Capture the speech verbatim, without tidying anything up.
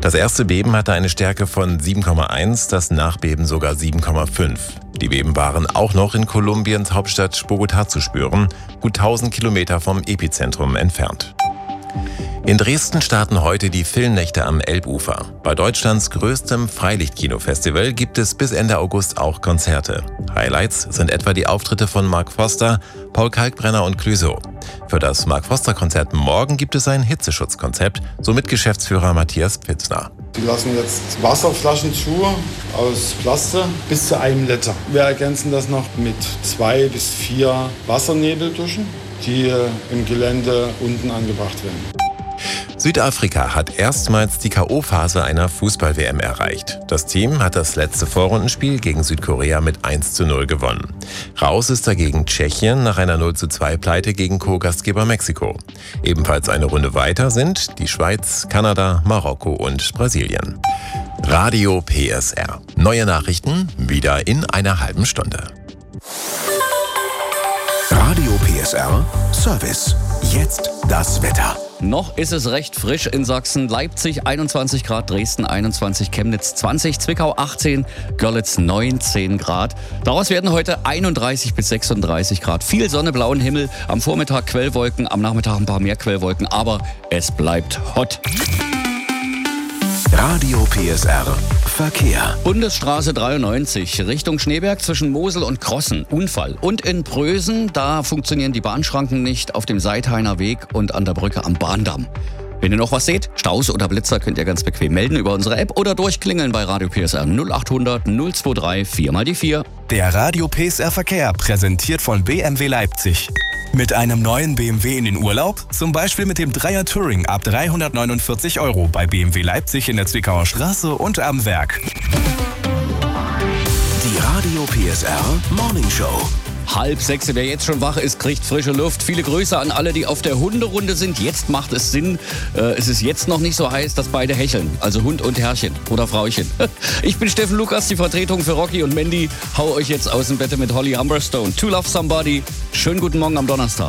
Das erste Beben hatte eine Stärke von sieben Komma eins, das Nachbeben sogar sieben Komma fünf. Die Beben waren auch noch in Kolumbiens Hauptstadt Bogotá zu spüren, gut tausend Kilometer vom Epizentrum entfernt. In Dresden starten heute die Filmnächte am Elbufer. Bei Deutschlands größtem Freilichtkinofestival gibt es bis Ende August auch Konzerte. Highlights sind etwa die Auftritte von Mark Foster, Paul Kalkbrenner und Clouseau. Für das Mark Foster-Konzert morgen gibt es ein Hitzeschutzkonzept, so mit Geschäftsführer Matthias Pfitzner. Wir lassen jetzt Wasserflaschen zu aus Plaste bis zu einem Liter. Wir ergänzen das noch mit zwei bis vier Wassernebelduschen, die im Gelände unten angebracht werden. Südafrika hat erstmals die K O-Phase einer Fußball-W M erreicht. Das Team hat das letzte Vorrundenspiel gegen Südkorea mit eins zu null gewonnen. Raus ist dagegen Tschechien nach einer null zu zwei Pleite gegen Co-Gastgeber Mexiko. Ebenfalls eine Runde weiter sind die Schweiz, Kanada, Marokko und Brasilien. Radio P S R. Neue Nachrichten wieder in einer halben Stunde. Radio P S R Service. Jetzt das Wetter. Noch ist es recht frisch in Sachsen. Leipzig einundzwanzig Grad, Dresden einundzwanzig, Chemnitz zwanzig, Zwickau achtzehn, Görlitz neunzehn Grad. Daraus werden heute einunddreißig bis sechsunddreißig Grad. Viel Sonne, blauen Himmel, am Vormittag Quellwolken, am Nachmittag ein paar mehr Quellwolken, aber es bleibt hot. Radio P S R Verkehr. Bundesstraße dreiundneunzig Richtung Schneeberg zwischen Mosel und Krossen. Unfall. Und in Prösen, da funktionieren die Bahnschranken nicht auf dem Seithainer Weg und an der Brücke am Bahndamm. Wenn ihr noch was seht, Staus oder Blitzer, könnt ihr ganz bequem melden über unsere App oder durchklingeln bei Radio P S R null acht hundert null zwei drei vier mal die vier. Der Radio P S R Verkehr präsentiert von B M W Leipzig. Mit einem neuen B M W in den Urlaub? Zum Beispiel mit dem Dreier Touring ab dreihundertneunundvierzig Euro bei B M W Leipzig in der Zwickauer Straße und am Werk. Die Radio P S R Morning Show. Halb sechs, wer jetzt schon wach ist, kriegt frische Luft. Viele Grüße an alle, die auf der Hunderunde sind. Jetzt macht es Sinn. Äh, es ist jetzt noch nicht so heiß, dass beide hecheln. Also Hund und Herrchen oder Frauchen. Ich bin Steffen Lukas, die Vertretung für Rocky und Mandy. Hau euch jetzt aus dem Bett mit Holly Humberstone. To Love Somebody. Schönen guten Morgen am Donnerstag.